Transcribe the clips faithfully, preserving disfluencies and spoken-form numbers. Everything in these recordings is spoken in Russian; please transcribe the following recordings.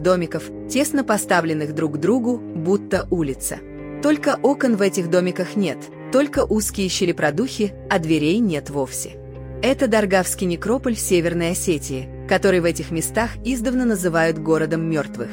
деревянных домиков, тесно поставленных друг к другу, будто улица. Только окон в этих домиках нет, только узкие щели-продухи, а дверей нет вовсе. Это Даргавский некрополь в Северной Осетии, который в этих местах издавна называют городом мертвых.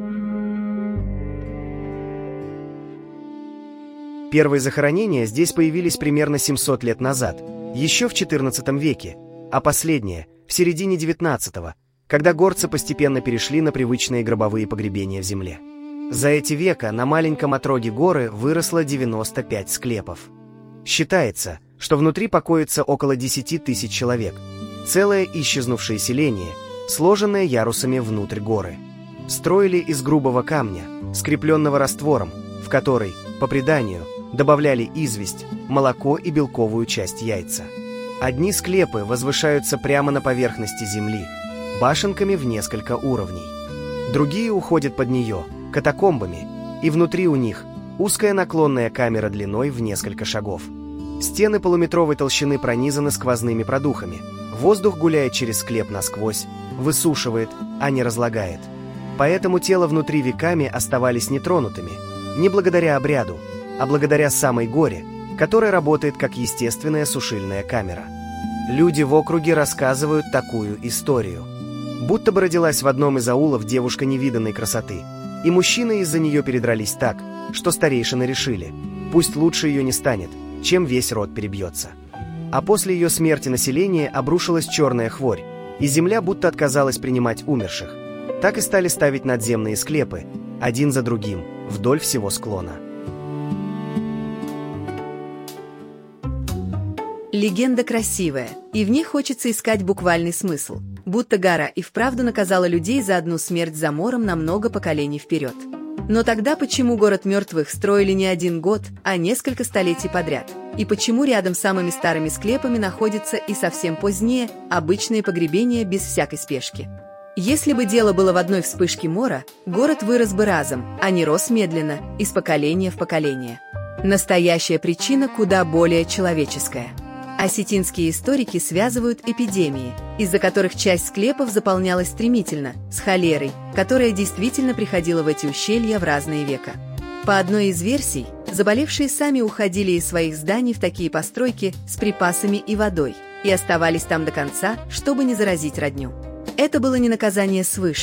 Первые захоронения здесь появились примерно семьсот лет назад, еще в четырнадцатом веке, а последние – в середине девятнадцатого, когда горцы постепенно перешли на привычные гробовые погребения в земле. За эти века на маленьком отроге горы выросло девяносто пять склепов. Считается, что внутри покоится около десяти тысяч человек, целое исчезнувшее селение, сложенное ярусами внутрь горы. Строили из грубого камня, скрепленного раствором, в который, по преданию, добавляли известь, молоко и белковую часть яйца. Одни склепы возвышаются прямо на поверхности земли, башенками в несколько уровней. Другие уходят под нее, катакомбами, и внутри у них узкая наклонная камера длиной в несколько шагов. Стены полуметровой толщины пронизаны сквозными продухами. Воздух гуляет через склеп насквозь, высушивает, а не разлагает. Поэтому тела внутри веками оставались нетронутыми, не благодаря обряду, а благодаря самой горе, которая работает как естественная сушильная камера. Люди в округе рассказывают такую историю. Будто бы родилась в одном из аулов девушка невиданной красоты, и мужчины из-за нее передрались так, что старейшины решили, пусть лучше ее не станет, чем весь род перебьется. А после ее смерти население обрушилась черная хворь, и земля будто отказалась принимать умерших. Так и стали ставить надземные склепы, один за другим, вдоль всего склона. Легенда красивая, и в ней хочется искать буквальный смысл, будто гора и вправду наказала людей за одну смерть замором на много поколений вперед. Но тогда почему город мертвых строили не один год, а несколько столетий подряд? И почему рядом с самыми старыми склепами находятся и совсем позднее обычные погребения без всякой спешки? Если бы дело было в одной вспышке мора, город вырос бы разом, а не рос медленно, из поколения в поколение. Настоящая причина куда более человеческая. Осетинские историки связывают эпидемии, из-за которых часть склепов заполнялась стремительно, с холерой, которая действительно приходила в эти ущелья в разные века. По одной из версий, заболевшие сами уходили из своих зданий в такие постройки с припасами и водой и оставались там до конца, чтобы не заразить родню. Это было не наказание свыше.